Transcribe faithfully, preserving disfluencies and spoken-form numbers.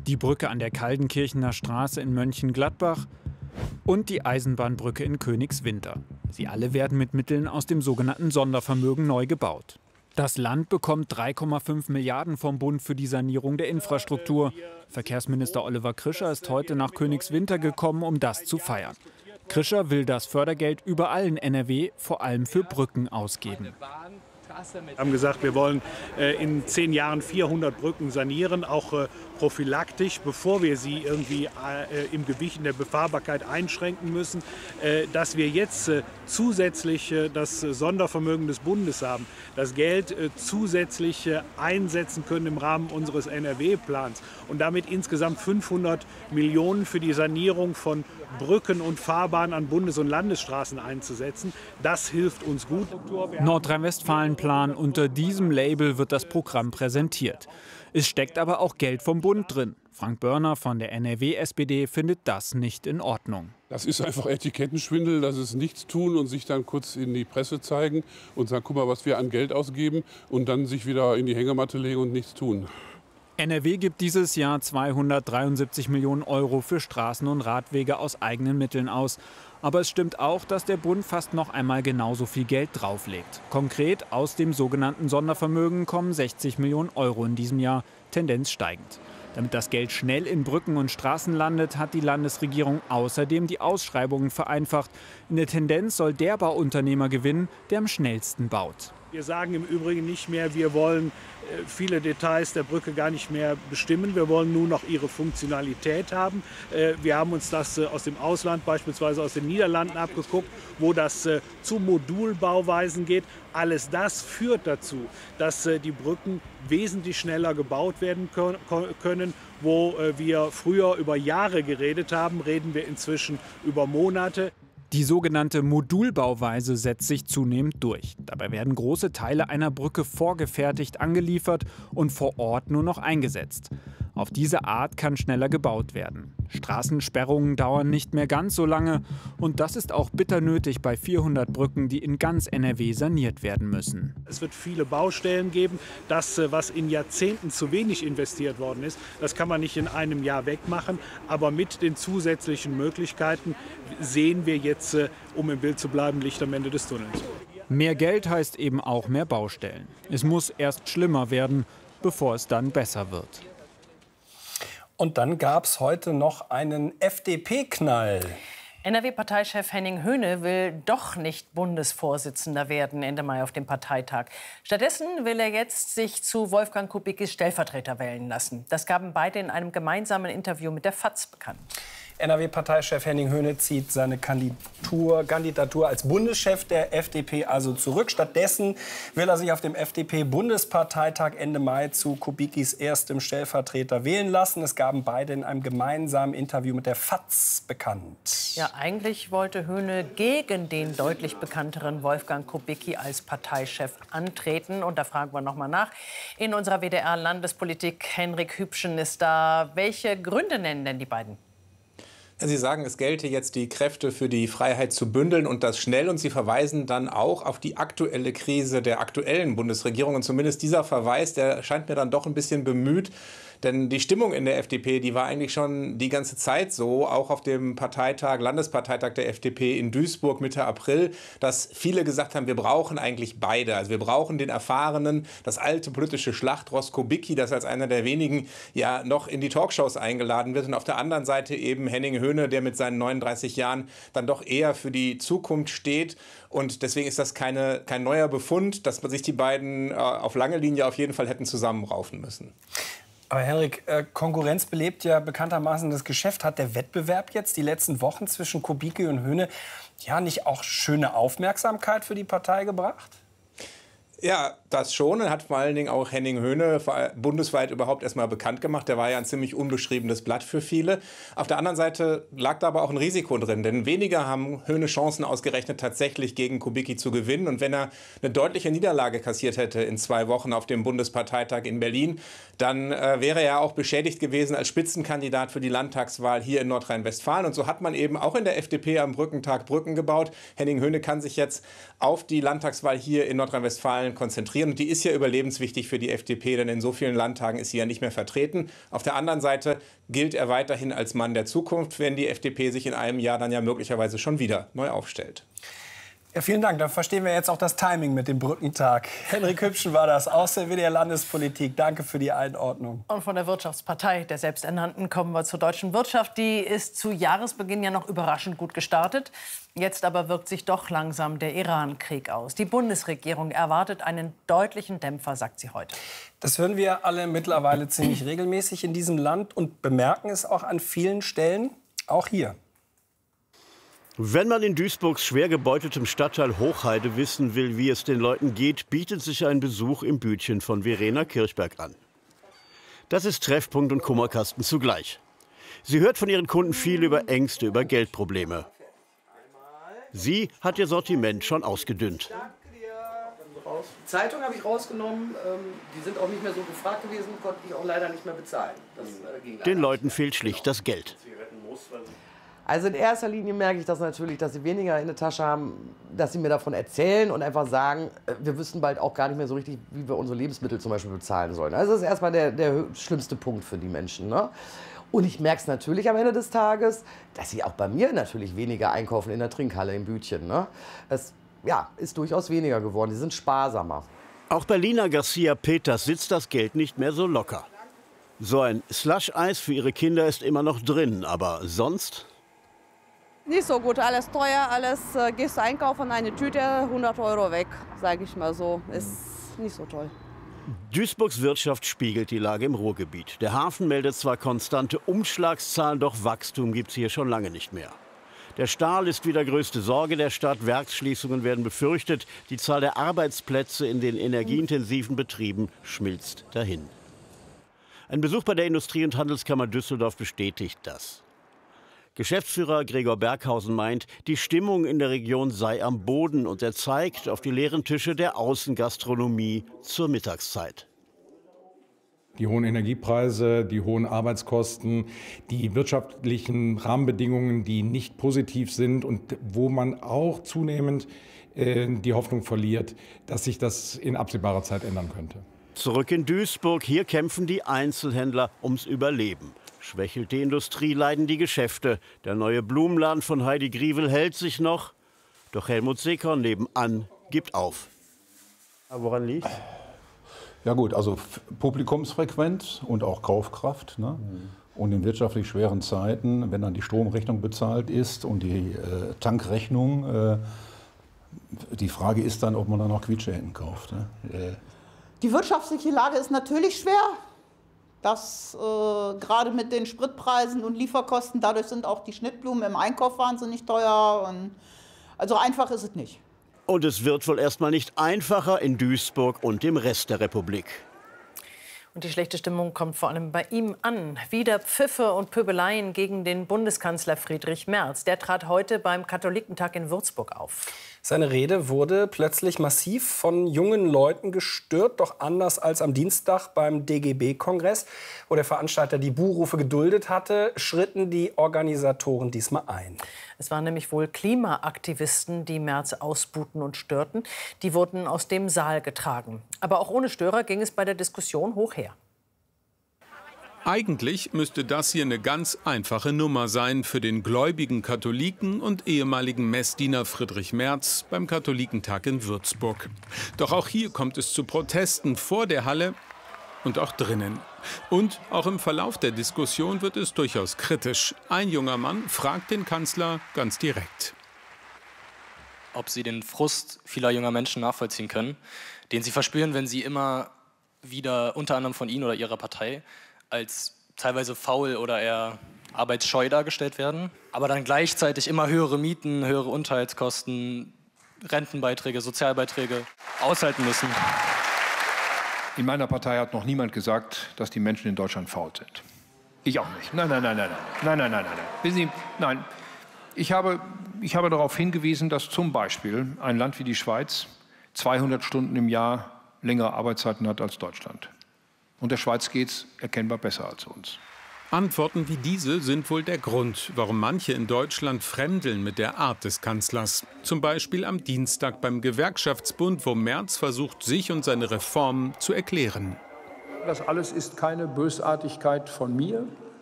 Die Brücke an der Kaldenkirchener Straße in Mönchengladbach und die Eisenbahnbrücke in Königswinter. Sie alle werden mit Mitteln aus dem sogenannten Sondervermögen neu gebaut. Das Land bekommt drei Komma fünf Milliarden vom Bund für die Sanierung der Infrastruktur. Verkehrsminister Oliver Krischer ist heute nach Königswinter gekommen, um das zu feiern. Krischer will das Fördergeld überall in N R W vor allem für Brücken ausgeben. Wir haben gesagt, wir wollen äh, in zehn Jahren vierhundert Brücken sanieren, auch äh, prophylaktisch, bevor wir sie irgendwie äh, im Gewicht in der Befahrbarkeit einschränken müssen. Äh, dass wir jetzt äh, zusätzlich äh, das Sondervermögen des Bundes haben, das Geld äh, zusätzlich äh, einsetzen können im Rahmen unseres N R W-Plans und damit insgesamt fünfhundert Millionen für die Sanierung von Brücken und Fahrbahnen an Bundes- und Landesstraßen einzusetzen. Das hilft uns gut. Nordrhein-Westfalen-Plan, unter diesem Label wird das Programm präsentiert. Es steckt aber auch Geld vom Bund drin. Frank Börner von der N R W-S P D findet das nicht in Ordnung. Das ist einfach Etikettenschwindel, das ist nichts tun und sich dann kurz in die Presse zeigen und sagen, guck mal, was wir an Geld ausgeben und dann sich wieder in die Hängematte legen und nichts tun. N R W gibt dieses Jahr zweihundertdreiundsiebzig Millionen Euro für Straßen und Radwege aus eigenen Mitteln aus. Aber es stimmt auch, dass der Bund fast noch einmal genauso viel Geld drauflegt. Konkret aus dem sogenannten Sondervermögen kommen sechzig Millionen Euro in diesem Jahr, Tendenz steigend. Damit das Geld schnell in Brücken und Straßen landet, hat die Landesregierung außerdem die Ausschreibungen vereinfacht. In der Tendenz soll der Bauunternehmer gewinnen, der am schnellsten baut. Wir sagen im Übrigen nicht mehr, wir wollen viele Details der Brücke gar nicht mehr bestimmen. Wir wollen nur noch ihre Funktionalität haben. Wir haben uns das aus dem Ausland, beispielsweise aus den Niederlanden, abgeguckt, wo das zu Modulbauweisen geht. Alles das führt dazu, dass die Brücken wesentlich schneller gebaut werden können. Wo wir früher über Jahre geredet haben, reden wir inzwischen über Monate. Die sogenannte Modulbauweise setzt sich zunehmend durch. Dabei werden große Teile einer Brücke vorgefertigt angeliefert und vor Ort nur noch eingesetzt. Auf diese Art kann schneller gebaut werden. Straßensperrungen dauern nicht mehr ganz so lange und das ist auch bitter nötig bei vierhundert Brücken, die in ganz N R W saniert werden müssen. Es wird viele Baustellen geben. Das, was in Jahrzehnten zu wenig investiert worden ist, das kann man nicht in einem Jahr wegmachen. Aber mit den zusätzlichen Möglichkeiten sehen wir jetzt, um im Bild zu bleiben, Licht am Ende des Tunnels. Mehr Geld heißt eben auch mehr Baustellen. Es muss erst schlimmer werden, bevor es dann besser wird. Und dann gab es heute noch einen F D P-Knall. N R W-Parteichef Henning Höhne will doch nicht Bundesvorsitzender werden Ende Mai auf dem Parteitag. Stattdessen will er jetzt sich zu Wolfgang Kubickis Stellvertreter wählen lassen. Das gaben beide in einem gemeinsamen Interview mit der F A Z bekannt. N R W-Parteichef Henning Höhne zieht seine Kandidatur, Kandidatur als Bundeschef der F D P also zurück. Stattdessen will er sich auf dem F D P-Bundesparteitag Ende Mai zu Kubickis erstem Stellvertreter wählen lassen. Es gaben beide in einem gemeinsamen Interview mit der F A Z bekannt. Ja, eigentlich wollte Höhne gegen den deutlich bekannteren Wolfgang Kubicki als Parteichef antreten. Und da fragen wir noch mal nach. In unserer W D R-Landespolitik, Henrik Hübschen ist da. Welche Gründe nennen denn die beiden? Sie sagen, es gelte jetzt, die Kräfte für die Freiheit zu bündeln und das schnell. Und Sie verweisen dann auch auf die aktuelle Krise der aktuellen Bundesregierung. Und zumindest dieser Verweis, der scheint mir dann doch ein bisschen bemüht. Denn die Stimmung in der F D P, die war eigentlich schon die ganze Zeit so, auch auf dem Parteitag, Landesparteitag der F D P in Duisburg Mitte April, dass viele gesagt haben, wir brauchen eigentlich beide. Also wir brauchen den erfahrenen, das alte politische Schlachtross Kubicki, das als einer der wenigen ja noch in die Talkshows eingeladen wird. Und auf der anderen Seite eben Henning Höhne, der mit seinen neununddreißig Jahren dann doch eher für die Zukunft steht. Und deswegen ist das keine, kein neuer Befund, dass man sich die beiden äh, auf lange Linie auf jeden Fall hätten zusammenraufen müssen. Aber Henrik, äh, Konkurrenz belebt ja bekanntermaßen das Geschäft. Hat der Wettbewerb jetzt die letzten Wochen zwischen Kubicki und Höhne ja nicht auch schöne Aufmerksamkeit für die Partei gebracht? Ja, das schon. Und hat vor allen Dingen auch Henning Höhne bundesweit überhaupt erst mal bekannt gemacht. Der war ja ein ziemlich unbeschriebenes Blatt für viele. Auf der anderen Seite lag da aber auch ein Risiko drin. Denn weniger haben Höhne Chancen ausgerechnet, tatsächlich gegen Kubicki zu gewinnen. Und wenn er eine deutliche Niederlage kassiert hätte in zwei Wochen auf dem Bundesparteitag in Berlin, dann äh, wäre er auch beschädigt gewesen als Spitzenkandidat für die Landtagswahl hier in Nordrhein-Westfalen. Und so hat man eben auch in der F D P am Brückentag Brücken gebaut. Henning Höhne kann sich jetzt auf die Landtagswahl hier in Nordrhein-Westfalen Wahlen konzentrieren. Und die ist ja überlebenswichtig für die F D P, denn in so vielen Landtagen ist sie ja nicht mehr vertreten. Auf der anderen Seite gilt er weiterhin als Mann der Zukunft, wenn die F D P sich in einem Jahr dann ja möglicherweise schon wieder neu aufstellt. Ja, vielen Dank. Da verstehen wir jetzt auch das Timing mit dem Brückentag. Henrik Hübschen war das aus der W D R Landespolitik. Danke für die Einordnung. Und von der Wirtschaftspartei der Selbsternannten kommen wir zur deutschen Wirtschaft. Die ist zu Jahresbeginn ja noch überraschend gut gestartet. Jetzt aber wirkt sich doch langsam der Iran-Krieg aus. Die Bundesregierung erwartet einen deutlichen Dämpfer, sagt sie heute. Das hören wir alle mittlerweile ziemlich regelmäßig in diesem Land und bemerken es auch an vielen Stellen, auch hier. Wenn man in Duisburgs schwer gebeuteltem Stadtteil Hochheide wissen will, wie es den Leuten geht, bietet sich ein Besuch im Bütchen von Verena Kirchberg an. Das ist Treffpunkt und Kummerkasten zugleich. Sie hört von ihren Kunden viel über Ängste, über Geldprobleme. Sie hat ihr Sortiment schon ausgedünnt. Zeitung habe ich rausgenommen, die sind auch nicht mehr so gefragt gewesen, konnte ich auch leider nicht mehr bezahlen. Das ging Den Leuten fehlt schlicht das Geld. Also in erster Linie merke ich das natürlich, dass sie weniger in der Tasche haben, dass sie mir davon erzählen und einfach sagen, wir wüssten bald auch gar nicht mehr so richtig, wie wir unsere Lebensmittel zum Beispiel bezahlen sollen. Also das ist erstmal der, der schlimmste Punkt für die Menschen, ne? Und ich merke es natürlich am Ende des Tages, dass sie auch bei mir natürlich weniger einkaufen in der Trinkhalle im Bütchen, ne? Das ja, ist durchaus weniger geworden, die sind sparsamer. Auch bei Lina Garcia Peters sitzt das Geld nicht mehr so locker. So ein Slush-Eis für ihre Kinder ist immer noch drin, aber sonst? Nicht so gut, alles teuer, alles äh, gehst du einkaufen, eine Tüte, hundert Euro weg, sage ich mal so. Ist nicht so toll. Duisburgs Wirtschaft spiegelt die Lage im Ruhrgebiet. Der Hafen meldet zwar konstante Umschlagszahlen, doch Wachstum gibt es hier schon lange nicht mehr. Der Stahl ist wieder größte Sorge der Stadt. Werksschließungen werden befürchtet. Die Zahl der Arbeitsplätze in den energieintensiven Betrieben schmilzt dahin. Ein Besuch bei der Industrie- und Handelskammer Düsseldorf bestätigt das. Geschäftsführer Gregor Berghausen meint, die Stimmung in der Region sei am Boden und er zeigt auf die leeren Tische der Außengastronomie zur Mittagszeit. Die hohen Energiepreise, die hohen Arbeitskosten, die wirtschaftlichen Rahmenbedingungen, die nicht positiv sind und wo man auch zunehmend äh, die Hoffnung verliert, dass sich das in absehbarer Zeit ändern könnte. Zurück in Duisburg, hier kämpfen die Einzelhändler ums Überleben. Schwächelt die Industrie, leiden die Geschäfte. Der neue Blumenladen von Heidi Grievel hält sich noch. Doch Helmut Seekorn nebenan gibt auf. Woran liegt? Ja gut, also Publikumsfrequenz und auch Kaufkraft. Ne? Mhm. Und in wirtschaftlich schweren Zeiten, wenn dann die Stromrechnung bezahlt ist und die äh, Tankrechnung, äh, die Frage ist dann, ob man dann noch Quietscheenten kauft. Ne? Äh. Die wirtschaftliche Lage ist natürlich schwer. Das äh, gerade mit den Spritpreisen und Lieferkosten, dadurch sind auch die Schnittblumen im Einkauf wahnsinnig teuer. Und also einfach ist es nicht. Und es wird wohl erstmal nicht einfacher in Duisburg und dem Rest der Republik. Und die schlechte Stimmung kommt vor allem bei ihm an. Wieder Pfiffe und Pöbeleien gegen den Bundeskanzler Friedrich Merz. Der trat heute beim Katholikentag in Würzburg auf. Seine Rede wurde plötzlich massiv von jungen Leuten gestört, doch anders als am Dienstag beim D G B-Kongress, wo der Veranstalter die Buhrufe geduldet hatte, schritten die Organisatoren diesmal ein. Es waren nämlich wohl Klimaaktivisten, die Merz ausbuhten und störten. Die wurden aus dem Saal getragen. Aber auch ohne Störer ging es bei der Diskussion hoch her. Eigentlich müsste das hier eine ganz einfache Nummer sein für den gläubigen Katholiken und ehemaligen Messdiener Friedrich Merz beim Katholikentag in Würzburg. Doch auch hier kommt es zu Protesten vor der Halle und auch drinnen. Und auch im Verlauf der Diskussion wird es durchaus kritisch. Ein junger Mann fragt den Kanzler ganz direkt. Ob sie den Frust vieler junger Menschen nachvollziehen können, den sie verspüren, wenn sie immer wieder unter anderem von Ihnen oder Ihrer Partei als teilweise faul oder eher arbeitsscheu dargestellt werden, aber dann gleichzeitig immer höhere Mieten, höhere Unterhaltskosten, Rentenbeiträge, Sozialbeiträge aushalten müssen. In meiner Partei hat noch niemand gesagt, dass die Menschen in Deutschland faul sind. Ich auch nicht. Nein, nein, nein, nein, nein, nein, nein, nein, nein. Wissen Sie, nein. Ich habe, ich habe darauf hingewiesen, dass zum Beispiel ein Land wie die Schweiz zweihundert Stunden im Jahr längere Arbeitszeiten hat als Deutschland. Und der Schweiz geht es erkennbar besser als uns. Antworten wie diese sind wohl der Grund, warum manche in Deutschland fremdeln mit der Art des Kanzlers. Zum Beispiel am Dienstag beim Gewerkschaftsbund, wo Merz versucht, sich und seine Reformen zu erklären. Das alles ist keine Bösartigkeit von mir.